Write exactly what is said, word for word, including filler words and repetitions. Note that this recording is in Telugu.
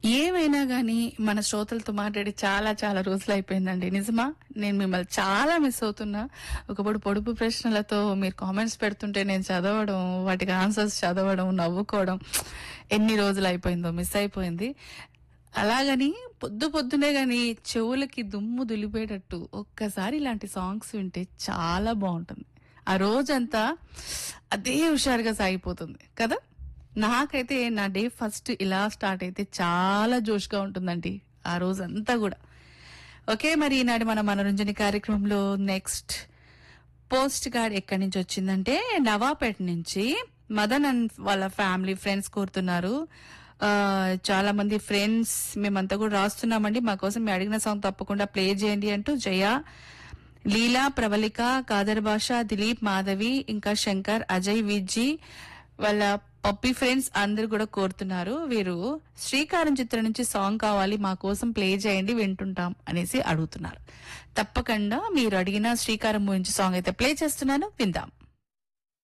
ఏమైనా గానీ మన శ్రోతలతో మాట్లాడి చాలా చాలా రోజులు అయిపోయిందండి. నిజమా? నేను మిమ్మల్ని చాలా మిస్ అవుతున్నా. ఒకప్పుడు పొడుపు ప్రశ్నలతో మీరు కామెంట్స్ పెడుతుంటే నేను చదవడం, వాటికి ఆన్సర్స్ చదవడం, నవ్వుకోవడం ఎన్ని రోజులు అయిపోయిందో, మిస్ అయిపోయింది. అలాగని పొద్దు పొద్దునే గాని చెవులకి దుమ్ము దులిపేటట్టు ఒక్కసారి ఇలాంటి సాంగ్స్ వింటే చాలా బాగుంటుంది. ఆ రోజంతా అదే హుషారుగా సాగిపోతుంది కదా. నాకైతే నా డే ఫస్ట్ ఇలా స్టార్ట్ అయితే చాలా జోష్గా ఉంటుందండి ఆ రోజంతా కూడా. ఓకే, మరి ఈనాడు మన మనోరంజన కార్యక్రమంలో నెక్స్ట్ పోస్ట్ కార్డ్ ఎక్కడి నుంచి వచ్చిందంటే నవాపేట నుంచి మదన్ అండ్ వాళ్ళ ఫ్యామిలీ ఫ్రెండ్స్ కోరుతున్నారు. ఆ, చాలా మంది ఫ్రెండ్స్ మేమంతా కూడా రాస్తున్నామండి, మా కోసం మీ అడిగిన సాంగ్ తప్పకుండా ప్లే చేయండి అంటూ జయ, లీలా, ప్రవళిక, కాదర్ భాష, దిలీప్, మాధవి, ఇంకా శంకర్, అజయ్, విజ్జి వాళ్ళ పప్పి ఫ్రెండ్స్ అందరు కూడా కోరుతున్నారు. వీరు శ్రీకారం చిత్రం నుంచి సాంగ్ కావాలి మా కోసం ప్లే చేయండి వింటుంటాం అనేసి అడుగుతున్నారు. తప్పకుండా మీరు అడిగిన శ్రీకారం గురించి సాంగ్ అయితే ప్లే చేస్తున్నాను, విందాం.